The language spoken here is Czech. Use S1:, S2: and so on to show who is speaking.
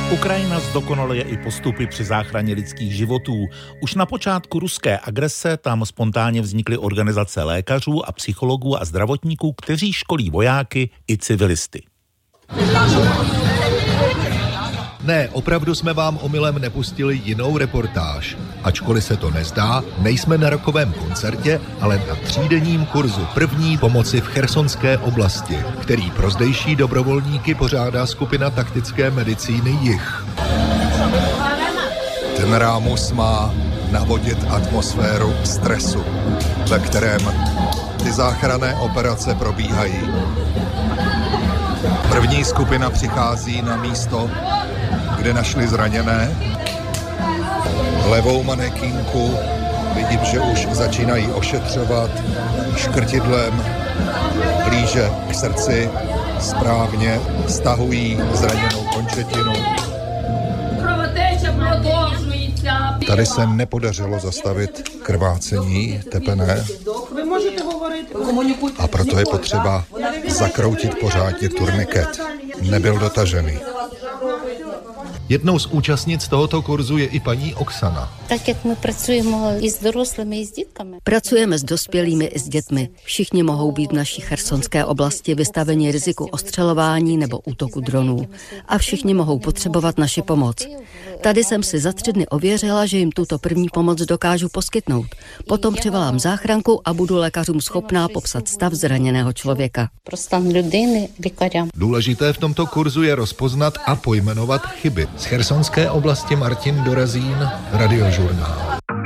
S1: Ukrajina zdokonaluje i postupy při záchraně lidských životů. Už na počátku ruské agrese tam spontánně vznikly organizace lékařů a psychologů a zdravotníků, kteří školí vojáky i civilisty.
S2: Ne, opravdu jsme vám omylem nepustili jinou reportáž. Ačkoliv se to nezdá, nejsme na rokovém koncertě, ale na třídenním kurzu první pomoci v chersonské oblasti, který pro zdejší dobrovolníky pořádá skupina taktické medicíny Jih.
S3: Ten rámus má navodit atmosféru stresu, ve kterém ty záchranné operace probíhají. První skupina přichází na místo, kde našli zraněné. Levou manekínku vidím, že už začínají ošetřovat škrtidlem blíže k srdci, správně stahují zraněnou končetinu. Tady se nepodařilo zastavit krvácení tepené a proto je potřeba zakroutit pořádně turniket. Nebyl dotažený.
S2: Jednou z účastnic tohoto kurzu je i paní Oksana.
S4: Tak jak my pracujeme i s doroslými, i s dětkami.
S5: Pracujeme s dospělými i s dětmi. Všichni mohou být v naší chersonské oblasti vystaveni riziku ostřelování nebo útoku dronů. A všichni mohou potřebovat naši pomoc. Tady jsem si za 3 dny ověřila, že jim tuto první pomoc dokážu poskytnout. Potom přivolám záchranku a budu lékařům schopná popsat stav zraněného člověka.
S4: Pro stan lidiny lékařům.
S2: Důležité v tomto kurzu je rozpoznat a pojmenovat chyby. Z chersonské oblasti Martin Dorazín, Radiožurnál.